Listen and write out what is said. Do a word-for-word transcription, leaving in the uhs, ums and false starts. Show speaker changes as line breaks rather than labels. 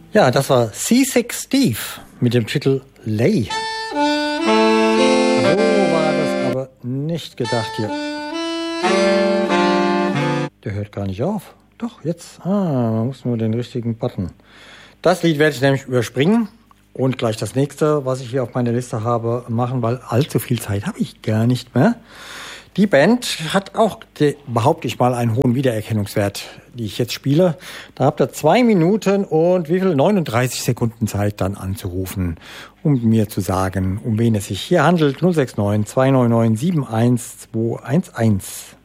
Ja, das war Seasick Steve mit dem Titel Lay. So war das aber nicht gedacht hier. Der hört gar nicht auf. Doch, jetzt. Ah, man muss nur den richtigen Button. Das Lied werde ich nämlich überspringen und gleich das nächste, was ich hier auf meiner Liste habe, machen, weil allzu viel Zeit habe ich gar nicht mehr. Die Band hat auch, die, behaupte ich mal, einen hohen Wiedererkennungswert, die ich jetzt spiele. Da habt ihr zwei Minuten und wie viel? neununddreißig Sekunden Zeit dann anzurufen, um mir zu sagen, um wen es sich hier handelt. null sechs neun zwei neun neun sieben eins zwei eins eins.